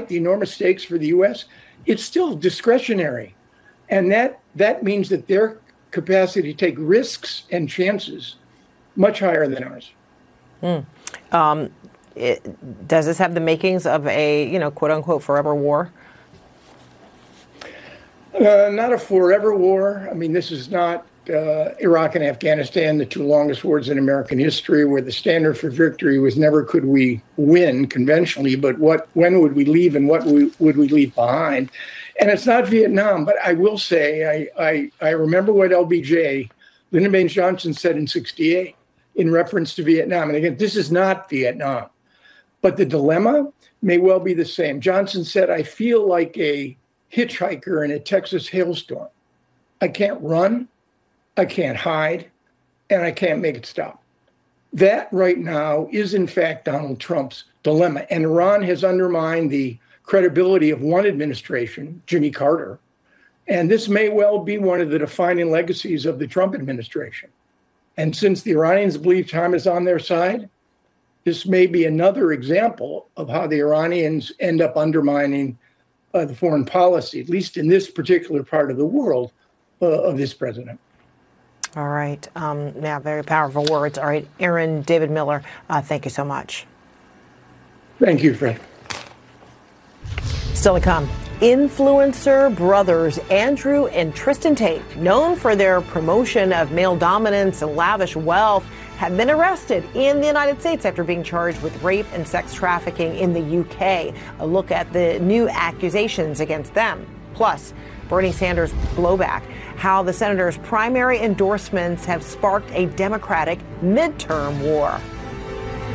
despite the enormous stakes for the U.S., it's still discretionary. And that means that their capacity to take risks and chances much higher than ours. Does this have the makings of a, quote unquote, forever war? Not a forever war. I mean, this is not Iraq and Afghanistan, the two longest wars in American history, where the standard for victory was never could we win conventionally, but when would we leave and what would we leave behind? And it's not Vietnam, but I will say I remember what LBJ, Lyndon Baines Johnson, said in '68 in reference to Vietnam. And again, this is not Vietnam, but the dilemma may well be the same. Johnson said, I feel like a hitchhiker in a Texas hailstorm. I can't run, I can't hide, and I can't make it stop. That right now is, in fact, Donald Trump's dilemma. And Iran has undermined the credibility of one administration, Jimmy Carter. And this may well be one of the defining legacies of the Trump administration. And since the Iranians believe time is on their side, this may be another example of how the Iranians end up undermining the foreign policy, at least in this particular part of the world, of this president. All right. Now, very powerful words. All right. Aaron David Miller, thank you so much. Thank you, Fred. Still to come. Influencer brothers Andrew and Tristan Tate, known for their promotion of male dominance and lavish wealth, have been arrested in the United States after being charged with rape and sex trafficking in the UK. A look at the new accusations against them. Plus, Bernie Sanders' blowback, how the senator's primary endorsements have sparked a Democratic midterm war.